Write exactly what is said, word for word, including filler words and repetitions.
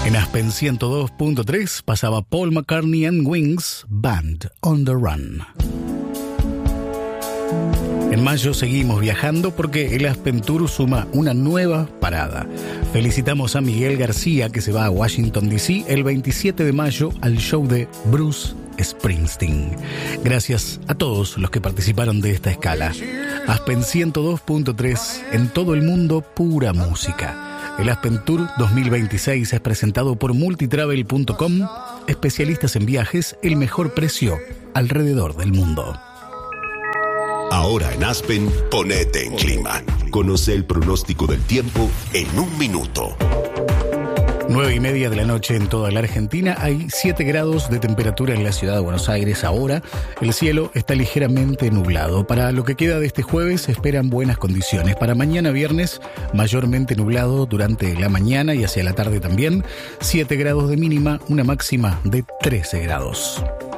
En Aspen ciento dos punto tres pasaba Paul McCartney and Wings, Band on the Run. En mayo seguimos viajando porque el Aspen Tour suma una nueva parada. Felicitamos a Miguel García, que se va a Washington D C el veintisiete de mayo al show de Bruce Springsteen. Gracias a todos los que participaron de esta escala. Aspen ciento dos punto tres, en todo el mundo, pura música. El Aspen Tour dos mil veintiséis es presentado por multitravel punto com, especialistas en viajes, el mejor precio alrededor del mundo. Ahora en Aspen, ponete en clima. Conoce el pronóstico del tiempo en un minuto. Nueve y media de la noche en toda la Argentina. Hay siete grados de temperatura en la ciudad de Buenos Aires ahora. El cielo está ligeramente nublado. Para lo que queda de este jueves se esperan buenas condiciones. Para mañana viernes, mayormente nublado durante la mañana y hacia la tarde también. siete grados de mínima, una máxima de trece grados.